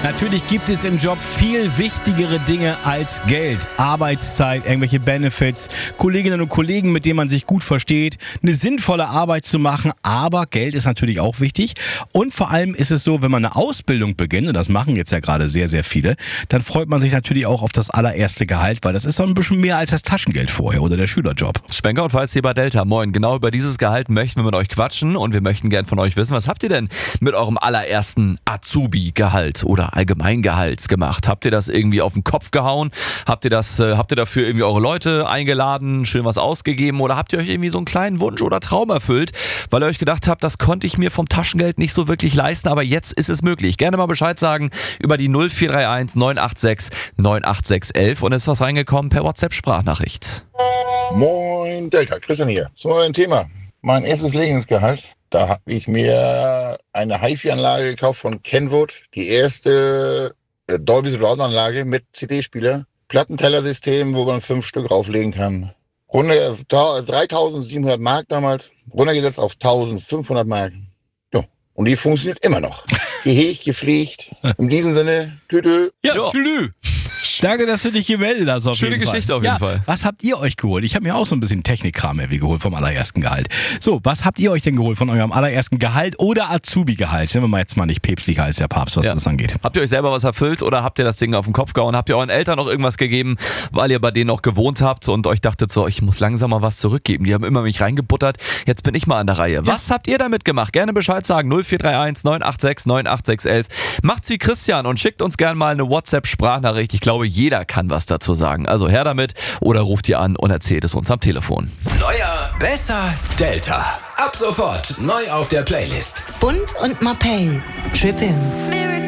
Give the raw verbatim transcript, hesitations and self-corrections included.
Natürlich gibt es im Job viel wichtigere Dinge als Geld. Arbeitszeit, irgendwelche Benefits, Kolleginnen und Kollegen, mit denen man sich gut versteht, eine sinnvolle Arbeit zu machen. Aber Geld ist natürlich auch wichtig. Und vor allem ist es so, wenn man eine Ausbildung beginnt, und das machen jetzt ja gerade sehr, sehr viele, dann freut man sich natürlich auch auf das allererste Gehalt, weil das ist so ein bisschen mehr als das Taschengeld vorher oder der Schülerjob. Schwenker und Weiß hier bei Delta. Moin, genau über dieses Gehalt möchten wir mit euch quatschen und wir möchten gern von euch wissen, was habt ihr denn mit eurem allerersten Azubi-Gehalt oder Allgemeingehalt gemacht? Habt ihr das irgendwie auf den Kopf gehauen? Habt ihr das, äh, habt ihr dafür irgendwie eure Leute eingeladen, schön was ausgegeben oder habt ihr euch irgendwie so einen kleinen Wunsch oder Traum erfüllt, weil ihr euch gedacht habt, das konnte ich mir vom Taschengeld nicht so wirklich leisten, aber jetzt ist es möglich. Gerne mal Bescheid sagen über die null vier drei eins neun acht sechs neun acht sechs eins eins und ist was reingekommen per WhatsApp-Sprachnachricht. Moin, Delta, Christian hier. So ein Thema. Mein erstes Lebensgehalt. Da habe ich mir eine HiFi-Anlage gekauft von Kenwood. Die erste äh, Dolby Surround-Anlage mit C D-Spieler. Plattentellersystem, wo man fünf Stück rauflegen kann. Runter, dreitausendsiebenhundert Mark damals. Runtergesetzt auf eintausendfünfhundert Mark. Ja, und die funktioniert immer noch. Gehegt, gepflegt. In diesem Sinne, tütü. Ja, Ja. tschüss. Danke, dass du dich gemeldet hast. Auf Schöne jeden Geschichte Fall. auf jeden ja, Fall. Was habt ihr euch geholt? Ich habe mir auch so ein bisschen Technikkram irgendwie geholt vom allerersten Gehalt. So, was habt ihr euch denn geholt von eurem allerersten Gehalt oder Azubi-Gehalt? Sind wir mal jetzt mal nicht päpstlicher als der Papst, was Ja. das angeht. Habt ihr euch selber was erfüllt oder habt ihr das Ding auf den Kopf gehauen? Habt ihr euren Eltern noch irgendwas gegeben, weil ihr bei denen noch gewohnt habt und euch dachtet so, ich muss langsam mal was zurückgeben. Die haben immer mich reingebuttert, jetzt bin ich mal an der Reihe. Ja. Was habt ihr damit gemacht? Gerne Bescheid sagen, null vier drei eins neun acht sechs neun acht sechs eins eins. Macht's wie Christian und schickt uns gerne mal eine WhatsApp-Sprachnachricht. Ich glaube, jeder kann was dazu sagen. Also her damit oder ruft ihr an und erzählt es uns am Telefon. Neuer, besser, Delta. Ab sofort neu auf der Playlist. Bund und Mapei. Trippin'.